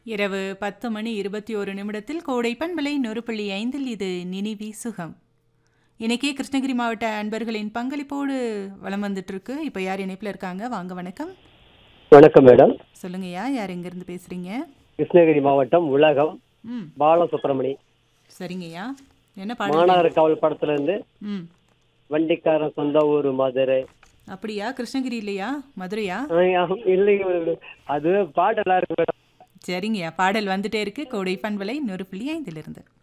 இரவு 10:21 கோடை பண்பலை 100.5 இது நினிவி சுகம். இன்னைக்கு கிருஷ்ணகிரி மாவட்ட அன்பர்களின் பங்களிப்போடு வலம் வந்துட்டு இருக்கு. இப்போ யார் இணைப்பில் இருக்காங்க? வாங்க, வணக்கம். வணக்கம் மேடம். சொல்லுங்கய்யா, யார் எங்கேருந்து பேசுறீங்க? கிருஷ்ணகிரி மாவட்டம் உலகம் ம் பாலசுப்ரமணி. சரிங்கய்யா, என்ன பாடல்? மாநகர காவல் படத்துல இருந்து ம் வண்டிக்காரன் சொந்த ஊர் மதுரை. அப்படியா? கிருஷ்ணகிரி இல்லையா, மதுரையா? இல்லைங்க, அது பாட்டு நல்லா இருக்கு மேடம். சரிங்கய்யா, பாடல் வந்துட்டே இருக்கு. கோடை பண்பலை 100.5 இருந்து.